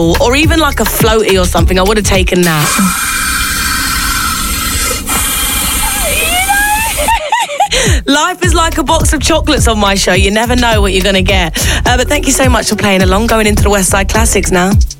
pool, or even like a floaty or something, I would have taken that. Life is like a box of chocolates on my show. You never know what you're going to get. But thank you so much for playing along. Going into the West Side Classics now.